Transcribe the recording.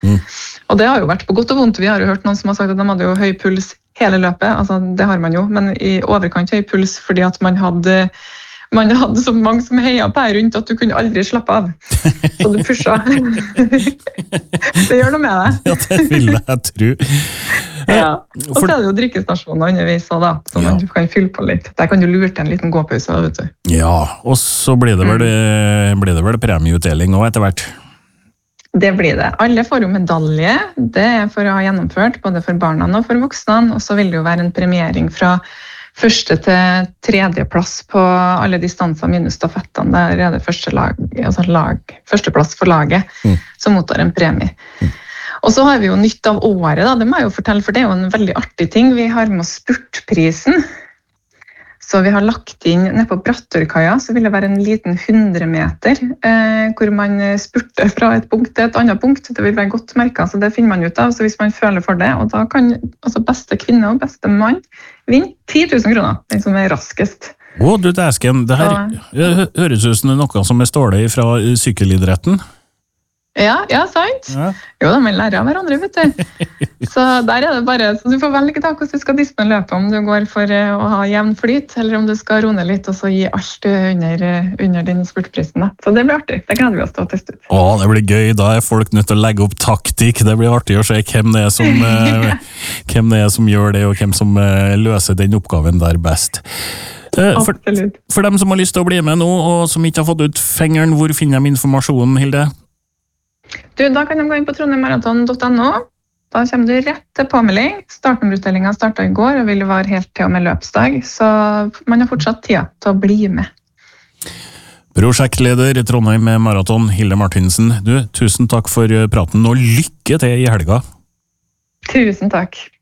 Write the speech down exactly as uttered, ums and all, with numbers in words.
Mm. Og det har jo vært på godt og vondt. Vi har jo hørt noen som har sagt at de hadde jo høy puls hele løpet, altså det har man jo, men i overkant høy puls fordi at man hadde, man hadde så mange som heia på deg rundt at du kunne aldri slappe av. Så du pusha. Det gjør noe med deg. Ja, det vil jeg tro. Ja. Og så er det jo drikkestasjoner underveis også, da, så Ja. du kan fylle på litt. Der kan du lure til en liten gåpause, vet du. Ja, og så blir det vel, blir det vel premieutdeling også etter hvert. Det blir det. Alle får jo medalje, det er for å ha gjennomført, både for barna og for voksne, og så vil det jo være en premiering fra første til tredje plass på alle distanser minus stafettene, der er det første lag, altså lag, førsteplass for laget, Mm. som mottar en premie. Mm. Og så har vi jo nytt av året, da, det må jeg jo fortelle, for det er jo en veldig artig ting. Vi har med oss spurtprisen. Så vi har lagt inn, nede på Brattørkaia, så vil det være en liten hundre meter, eh, hvor man spurter fra et punkt til et annet punkt. Det vil være godt merket, så det finner man ut av, så hvis man føler for det. Og da kan altså beste kvinne og beste mann vinne ti tusen kroner, den som er raskest. Å, du dæsken, det her det høres ut som noe som er stålet fra sykkelidretten. Ja, ja, sant? Ja. Jo, da, man lærer av hverandre, vet du. Så der er det bare, så du får velge da hvordan du skal disponere løpet, om du går for eh, å ha jevn flyt, eller om du skal roe ned litt og så gi alt under, eh, under din spurtprisen. Da. Så det blir artig, det gleder vi oss til å teste ut. Å, det blir gøy, da er folk nødt til å legge opp taktikk, det blir artig å se hvem det er som, eh, hvem det er som gjør det, og hvem som eh, løser den oppgaven der best. Eh, For, Absolutt. for dem som har lyst til å bli med nå, og som ikke har fått ut fengeren, hvor finner de informasjonen, Hilde? Du, da kan de gå inn på trondheimaraton punktum no. Da kommer du rett til påmelding. Startnummerutdelingen startet i går og vil være helt til og med løpsdag, så man har fortsatt tida til å bli med. Prosjektleder Trondheim Maraton, Hilde Martinsen. Du, tusen takk for praten, og lykke til i helga. Tusen takk.